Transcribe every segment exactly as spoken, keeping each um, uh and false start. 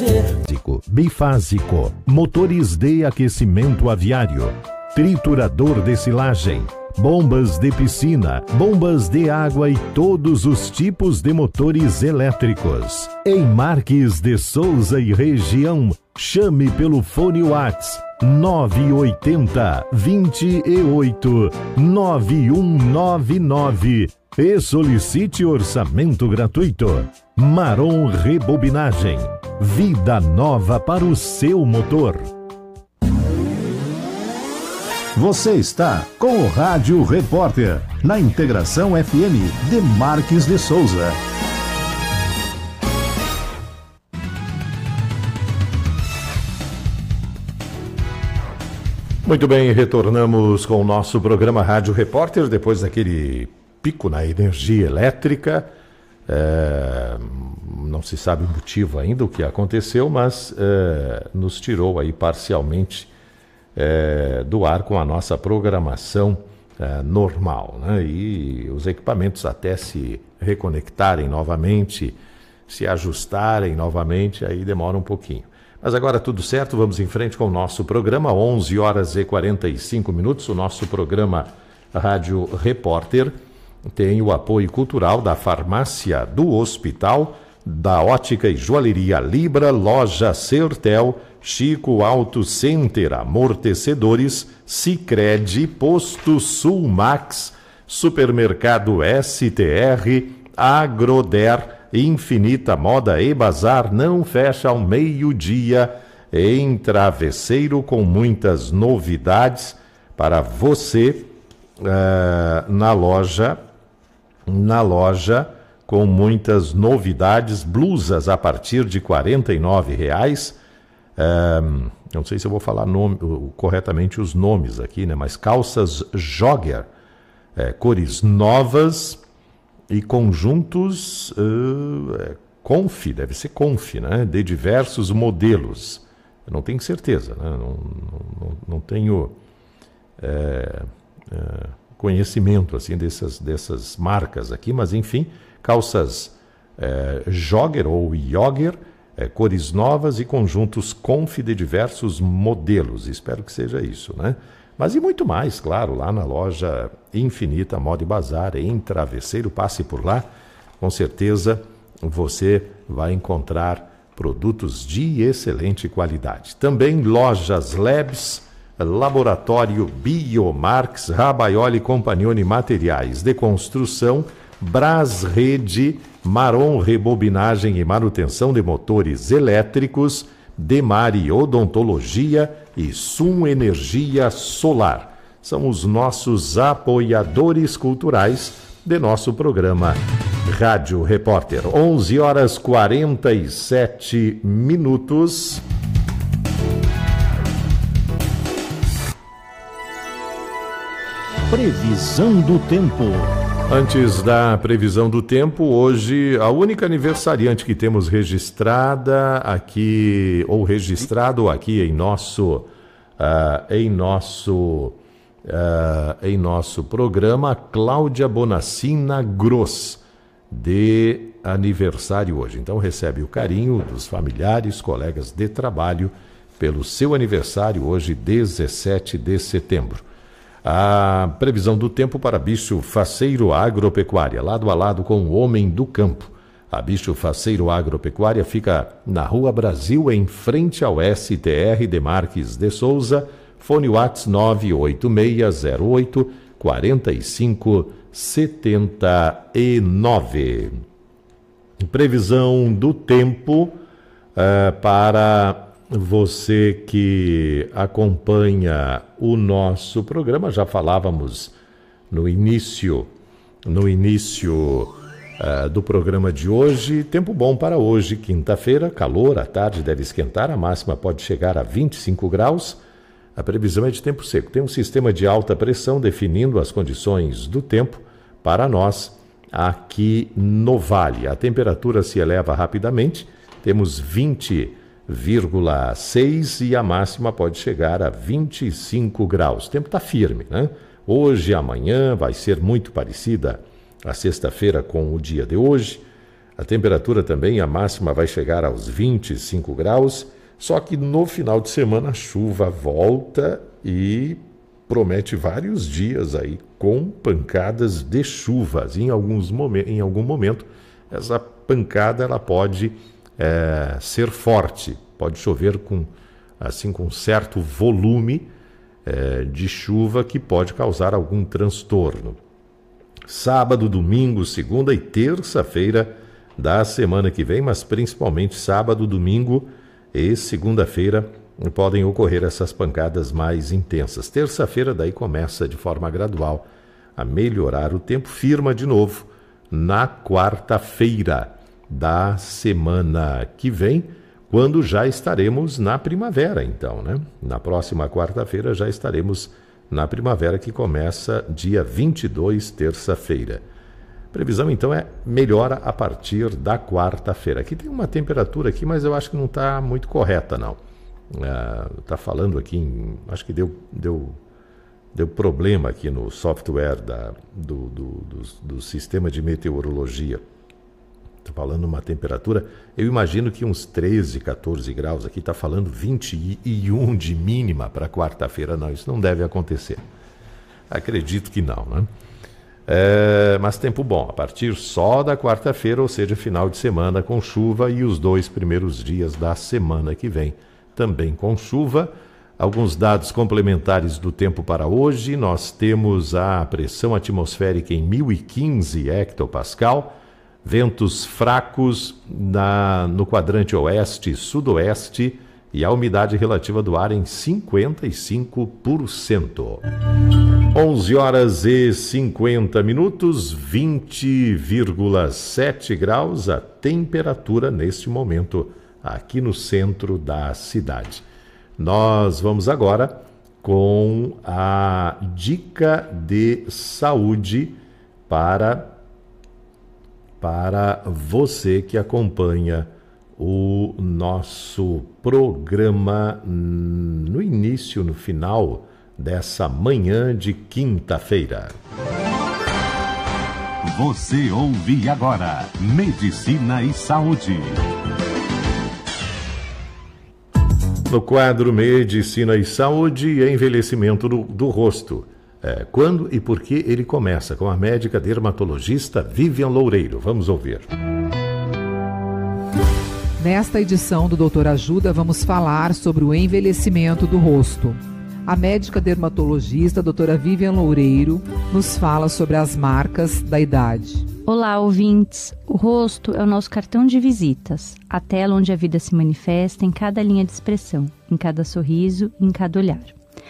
Bifásico, motores de aquecimento aviário, triturador de silagem, bombas de piscina, bombas de água e todos os tipos de motores elétricos. Em Marques de Souza e região, chame pelo fone WhatsApp nove oito zero, dois oito, nove um nove nove e solicite orçamento gratuito. Marom Rebobinagem, vida nova para o seu motor. Você está com o Rádio Repórter, na Integração F M de Marques de Souza. Muito bem, retornamos com o nosso programa Rádio Repórter, depois daquele pico na energia elétrica. É, não se sabe o motivo ainda, o que aconteceu, mas é, nos tirou aí parcialmente É, do ar com a nossa programação é, normal, né? E os equipamentos até se reconectarem novamente, se ajustarem novamente, aí demora um pouquinho. Mas agora tudo certo, vamos em frente com o nosso programa, onze horas e quarenta e cinco minutos, o nosso programa Rádio Repórter tem o apoio cultural da Farmácia do Hospital, da Ótica e Joalheria Libra, Loja Sertel, Chico Auto Center, Amortecedores, Sicredi, Posto Sulmax, Supermercado S T R, Agroder, Infinita Moda e Bazar não fecha ao meio-dia em Travesseiro, com muitas novidades para você uh, na loja, na loja com muitas novidades, blusas a partir de quarenta e nove reais. Um, não sei se eu vou falar nome, corretamente os nomes aqui, né? Mas calças jogger, é, cores novas e conjuntos uh, é, conf, deve ser conf, né? De diversos modelos. Eu não tenho certeza, né? não, não, não tenho é, é, conhecimento assim, dessas, dessas marcas aqui, mas enfim, calças é, jogger ou jogger, É, cores novas e conjuntos conf de diversos modelos. Espero que seja isso, né? Mas e muito mais, claro, lá na loja Infinita Moda e Bazar, em Travesseiro, passe por lá. Com certeza você vai encontrar produtos de excelente qualidade. Também lojas Labs, Laboratório Biomarx, Rabaioli Compagnoni Materiais de Construção, Brasrede, Marom Rebobinagem e Manutenção de Motores Elétricos, Demari Odontologia e Sum Energia Solar. São os nossos apoiadores culturais de nosso programa Rádio Repórter. onze horas e quarenta e sete minutos. Previsão do tempo. Antes da previsão do tempo, hoje a única aniversariante que temos registrada aqui, ou registrado aqui em nosso, uh, em nosso, uh, em nosso programa, Cláudia Bonacina Gross, de aniversário hoje. Então recebe o carinho dos familiares, colegas de trabalho, pelo seu aniversário hoje, dezessete de setembro. A previsão do tempo para Bicho Faceiro Agropecuária, lado a lado com o Homem do Campo. A Bicho Faceiro Agropecuária fica na Rua Brasil, em frente ao S T R de Marques de Souza, fone WhatsApp nove oito seis zero oito quatro cinco sete nove. Previsão do tempo uh, para você que acompanha o nosso programa. Já falávamos no início, no início uh, do programa de hoje. Tempo bom para hoje, quinta-feira, calor, à tarde deve esquentar, a máxima pode chegar a vinte e cinco graus. A previsão é de tempo seco. Tem um sistema de alta pressão definindo as condições do tempo para nós aqui no Vale. A temperatura se eleva rapidamente, temos vinte vírgula seis e a máxima pode chegar a vinte e cinco graus. O tempo está firme, né? Hoje e amanhã vai ser muito parecida a sexta-feira com o dia de hoje. A temperatura também, a máxima vai chegar aos vinte e cinco graus, só que no final de semana a chuva volta e promete vários dias aí com pancadas de chuvas. Em, alguns momen- em algum momento, essa pancada ela pode é, ser forte, pode chover com, assim, com certo volume é, de chuva que pode causar algum transtorno. Sábado, domingo, segunda e terça-feira da semana que vem, mas principalmente sábado, domingo e segunda-feira podem ocorrer essas pancadas mais intensas. Terça-feira daí começa de forma gradual a melhorar o tempo, firma de novo na quarta-feira da semana que vem, quando já estaremos na primavera, então, né? Na próxima quarta-feira já estaremos na primavera, que começa dia vinte e dois, terça-feira. Previsão, então, é melhora a partir da quarta-feira. Aqui tem uma temperatura aqui, mas eu acho que não está muito correta, não. Está uh, falando aqui, em, acho que deu, deu, deu problema aqui no software da, do, do, do, do sistema de meteorologia. Está falando uma temperatura, eu imagino que uns treze, quatorze graus, aqui está falando vinte e um de mínima para quarta-feira. Não, isso não deve acontecer. Acredito que não, né? É, mas tempo bom, a partir só da quarta-feira, ou seja, final de semana com chuva, e os dois primeiros dias da semana que vem também com chuva. Alguns dados complementares do tempo para hoje: nós temos a pressão atmosférica em mil e quinze hectopascal, ventos fracos na, no quadrante oeste e sudoeste, e a umidade relativa do ar em cinquenta e cinco por cento. onze horas e cinquenta minutos, vinte vírgula sete graus a temperatura neste momento aqui no centro da cidade. Nós vamos agora com a dica de saúde para, para você que acompanha o nosso programa no início, no final dessa manhã de quinta-feira. Você ouve agora Medicina e Saúde. No quadro Medicina e Saúde, envelhecimento do, do rosto. É, quando e por que ele começa? Com a médica dermatologista Vivian Loureiro. Vamos ouvir. Nesta edição do Doutor Ajuda, vamos falar sobre o envelhecimento do rosto. A médica dermatologista, doutora Vivian Loureiro, nos fala sobre as marcas da idade. Olá, ouvintes! O rosto é o nosso cartão de visitas, a tela onde a vida se manifesta em cada linha de expressão, em cada sorriso e em cada olhar.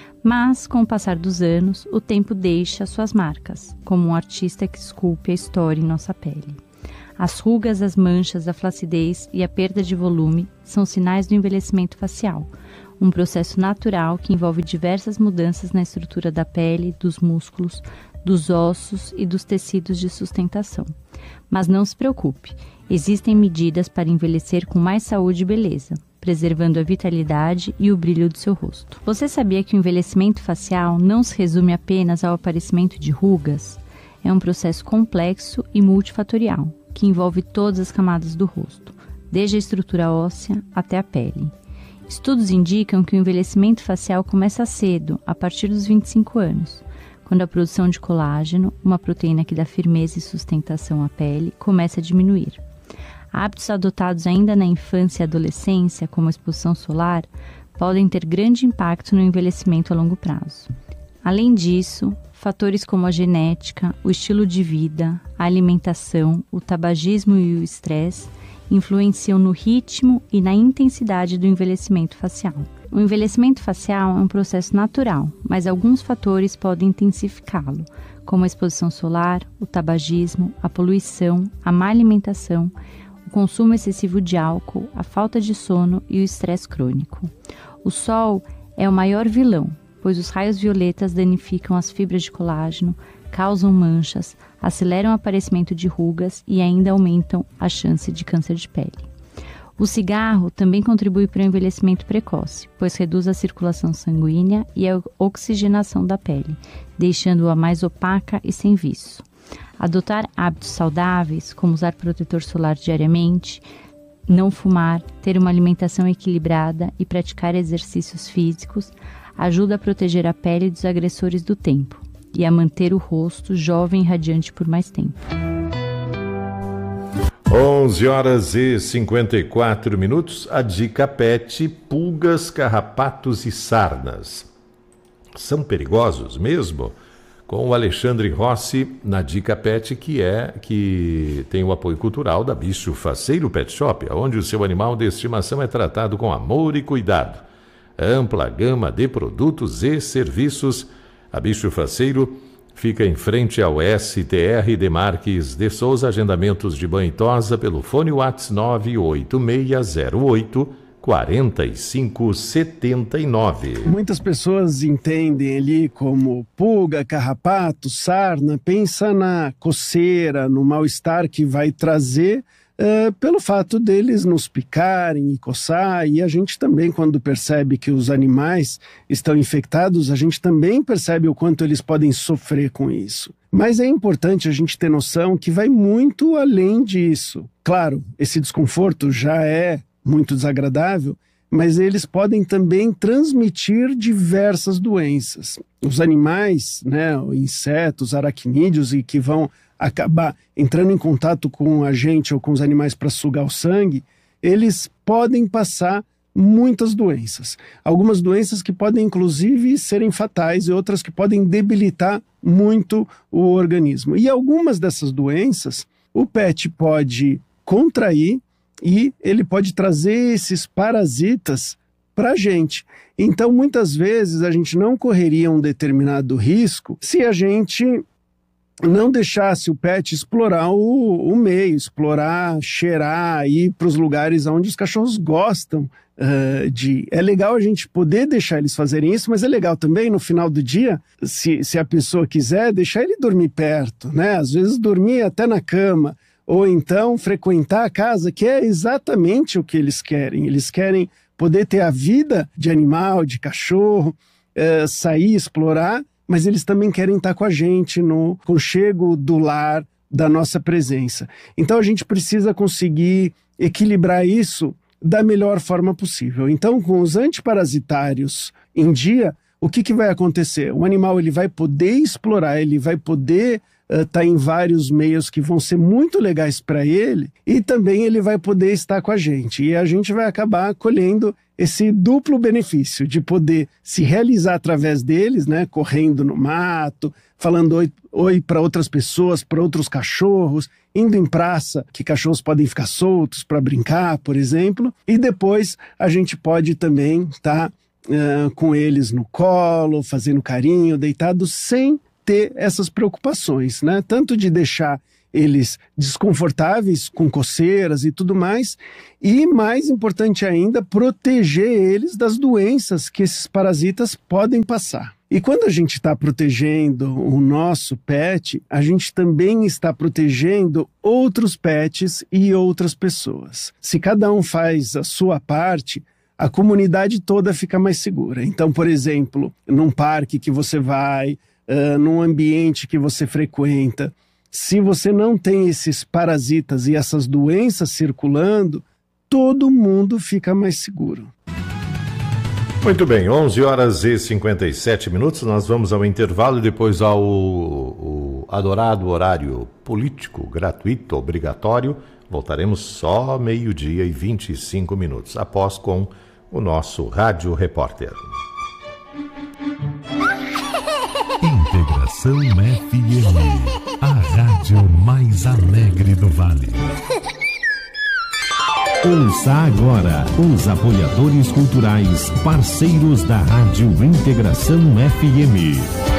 Mas, com o passar dos anos, o tempo deixa suas marcas, como um artista que esculpe a história em nossa pele. As rugas, as manchas, a flacidez e a perda de volume são sinais do envelhecimento facial, um processo natural que envolve diversas mudanças na estrutura da pele, dos músculos, dos ossos e dos tecidos de sustentação. Mas não se preocupe, existem medidas para envelhecer com mais saúde e beleza, preservando a vitalidade e o brilho do seu rosto. Você sabia que o envelhecimento facial não se resume apenas ao aparecimento de rugas? É um processo complexo e multifatorial, que envolve todas as camadas do rosto, desde a estrutura óssea até a pele. Estudos indicam que o envelhecimento facial começa cedo, a partir dos vinte e cinco anos, quando a produção de colágeno, uma proteína que dá firmeza e sustentação à pele, começa a diminuir. Hábitos adotados ainda na infância e adolescência, como a exposição solar, podem ter grande impacto no envelhecimento a longo prazo. Além disso, fatores como a genética, o estilo de vida, a alimentação, o tabagismo e o estresse influenciam no ritmo e na intensidade do envelhecimento facial. O envelhecimento facial é um processo natural, mas alguns fatores podem intensificá-lo, como a exposição solar, o tabagismo, a poluição, a má alimentação, o consumo excessivo de álcool, a falta de sono e o estresse crônico. O sol é o maior vilão, pois os raios violetas danificam as fibras de colágeno, causam manchas, aceleram o aparecimento de rugas e ainda aumentam a chance de câncer de pele. O cigarro também contribui para o envelhecimento precoce, pois reduz a circulação sanguínea e a oxigenação da pele, deixando-a mais opaca e sem viço. Adotar hábitos saudáveis, como usar protetor solar diariamente, não fumar, ter uma alimentação equilibrada e praticar exercícios físicos, ajuda a proteger a pele dos agressores do tempo e a manter o rosto jovem e radiante por mais tempo. onze horas e cinquenta e quatro minutos. A dica pet: pulgas, carrapatos e sarnas. São perigosos mesmo? Com o Alexandre Rossi na Dica Pet, que é que tem o apoio cultural da Bicho Faceiro Pet Shop, onde o seu animal de estimação é tratado com amor e cuidado. Ampla gama de produtos e serviços. A Bicho Faceiro fica em frente ao S T R de Marques de Souza. Agendamentos de banho e tosa pelo fone WhatsApp nove oito seis zero oito quatro cinco sete nove. Muitas pessoas entendem ali como pulga, carrapato, sarna, pensa na coceira, no mal-estar que vai trazer uh, pelo fato deles nos picarem e coçar. E a gente também, quando percebe que os animais estão infectados, a gente também percebe o quanto eles podem sofrer com isso. Mas é importante a gente ter noção que vai muito além disso. Claro, esse desconforto já é muito desagradável, mas eles podem também transmitir diversas doenças. Os animais, né, insetos, aracnídeos, e que vão acabar entrando em contato com a gente ou com os animais para sugar o sangue, eles podem passar muitas doenças. Algumas doenças que podem inclusive serem fatais e outras que podem debilitar muito o organismo. E algumas dessas doenças o pet pode contrair e ele pode trazer esses parasitas para a gente. Então, muitas vezes, a gente não correria um determinado risco se a gente não deixasse o pet explorar o, o meio, explorar, cheirar, ir para os lugares onde os cachorros gostam uh, de ir. É legal a gente poder deixar eles fazerem isso, mas é legal também, no final do dia, se, se a pessoa quiser, deixar ele dormir perto, né? Às vezes dormir até na cama, ou então frequentar a casa, que é exatamente o que eles querem. Eles querem poder ter a vida de animal, de cachorro, é, sair, explorar, mas eles também querem estar com a gente no conchego do lar, da nossa presença. Então a gente precisa conseguir equilibrar isso da melhor forma possível. Então, com os antiparasitários em dia, o que, que vai acontecer? O animal ele vai poder explorar, ele vai poder está uh, em vários meios que vão ser muito legais para ele, e também ele vai poder estar com a gente. E a gente vai acabar colhendo esse duplo benefício de poder se realizar através deles, né, correndo no mato, falando oi, oi para outras pessoas, para outros cachorros, indo em praça, que cachorros podem ficar soltos para brincar, por exemplo, e depois a gente pode também estar tá, uh, com eles no colo, fazendo carinho, deitado, sem ter essas preocupações, né? Tanto de deixar eles desconfortáveis, com coceiras e tudo mais, e mais importante ainda, proteger eles das doenças que esses parasitas podem passar. E quando a gente está protegendo o nosso pet, a gente também está protegendo outros pets e outras pessoas. Se cada um faz a sua parte, a comunidade toda fica mais segura. Então, por exemplo, num parque que você vai, Uh, num ambiente que você frequenta, se você não tem esses parasitas e essas doenças circulando, todo mundo fica mais seguro. Muito bem, onze horas e cinquenta e sete minutos, nós vamos ao intervalo e depois ao o adorado horário político, gratuito, obrigatório. Voltaremos só meio-dia e vinte e cinco minutos, após com o nosso Rádio Repórter. Integração F M, a rádio mais alegre do Vale. Ouça agora os apoiadores culturais, parceiros da Rádio Integração F M.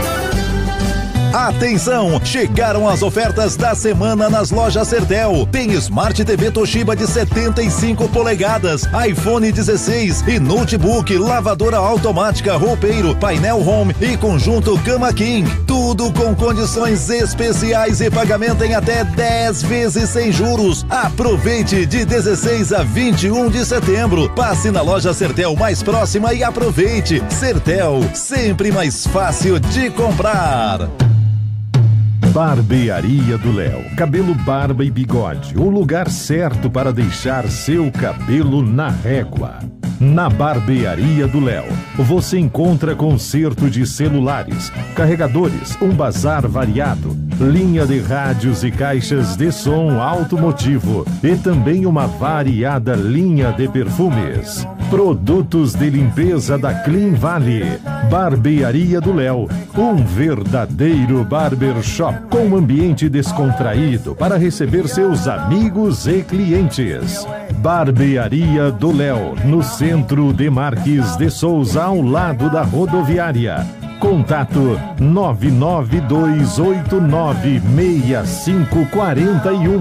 Atenção! Chegaram as ofertas da semana nas lojas Sertel. Tem Smart T V Toshiba de setenta e cinco polegadas, iPhone dezesseis e notebook, lavadora automática, roupeiro, painel home e conjunto Cama King. Tudo com condições especiais e pagamento em até dez vezes sem juros. Aproveite de dezesseis a vinte e um de setembro. Passe na loja Sertel mais próxima e aproveite. Sertel, sempre mais fácil de comprar. Barbearia do Léo. Cabelo, barba e bigode. O lugar certo para deixar seu cabelo na régua. Na Barbearia do Léo, você encontra conserto de celulares, carregadores, um bazar variado, linha de rádios e caixas de som automotivo e também uma variada linha de perfumes. Produtos de limpeza da Clean Valley. Barbearia do Léo, um verdadeiro barbershop com ambiente descontraído para receber seus amigos e clientes. Barbearia do Léo, no centro de Marques de Souza, ao lado da rodoviária. Contato nove nove dois oito nove seis cinco quatro um.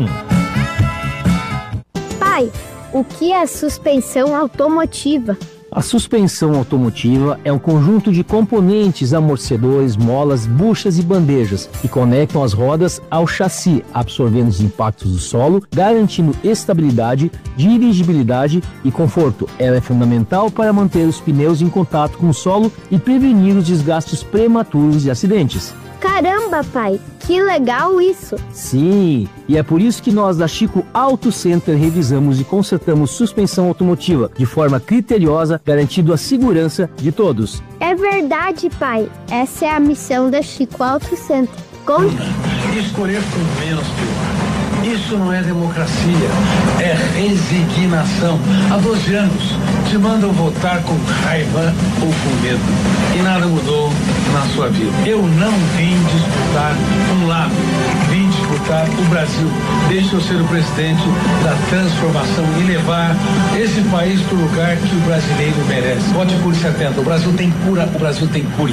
Pai, o que é suspensão automotiva? A suspensão automotiva é um conjunto de componentes, amortecedores, molas, buchas e bandejas que conectam as rodas ao chassi, absorvendo os impactos do solo, garantindo estabilidade, dirigibilidade e conforto. Ela é fundamental para manter os pneus em contato com o solo e prevenir os desgastes prematuros e acidentes. Caramba, pai, que legal isso! Sim, e é por isso que nós da Chico Auto Center revisamos e consertamos suspensão automotiva de forma criteriosa, garantindo a segurança de todos. É verdade, pai. Essa é a missão da Chico Auto Center. Conte. Escolher com menos pior. Isso não é democracia, é resignação. Há doze anos te mandam votar com raiva ou com medo. E nada mudou na sua vida. Eu não vim disputar um lado, vim disputar o Brasil. Deixa eu ser o presidente da transformação e levar esse país para o lugar que o brasileiro merece. Vote Cure setenta. O Brasil tem cura, o Brasil tem cure.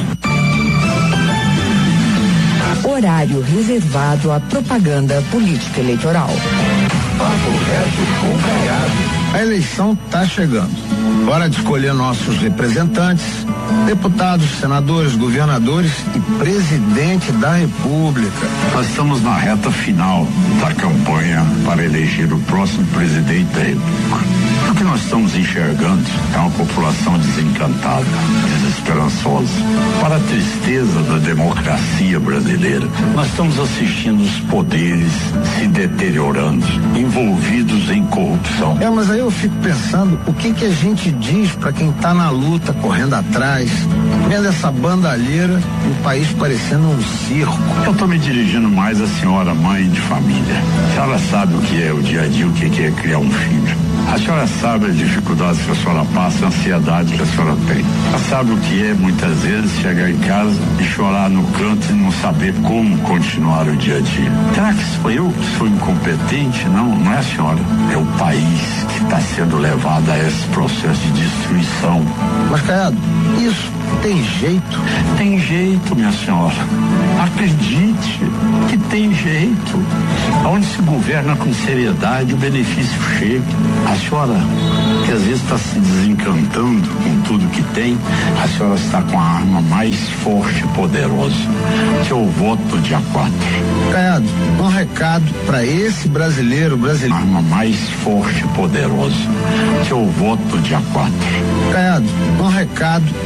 Horário reservado à propaganda política eleitoral. Papo reto com Caiado. A eleição está chegando. Hora de escolher nossos representantes, deputados, senadores, governadores e presidente da República. Nós estamos na reta final da campanha para eleger o próximo presidente da República. O que nós estamos enxergando é uma população desencantada, desesperançosa. Para a tristeza da democracia brasileira, nós estamos assistindo os poderes se deteriorando, envolvidos em corrupção. É, mas aí eu fico pensando, o que que a gente diz para quem está na luta, correndo atrás, vendo essa bandalheira e o país parecendo um circo? Eu estou me dirigindo mais à senhora mãe de família. A senhora sabe o que é o dia a dia, o que é criar um filho. A senhora sabe as dificuldades que a senhora passa, a ansiedade que a senhora tem. Ela sabe o que é, muitas vezes, chegar em casa e chorar no canto e não saber como continuar o dia a dia. Será que sou eu que sou incompetente? Não, não é a senhora. É o país que está sendo levado a esse processo de destruição. Mas, Caiado, isso tem jeito? Tem jeito, minha senhora. Acredite que tem jeito. Onde se governa com seriedade, o benefício chega. A senhora, que às vezes está se desencantando com tudo que tem, a senhora está com a arma mais forte e poderosa, que é o voto do dia quatro. Caiado, um recado para esse brasileiro brasileiro. A arma mais forte e poderosa, que é o voto do dia quatro. Caiado, um recado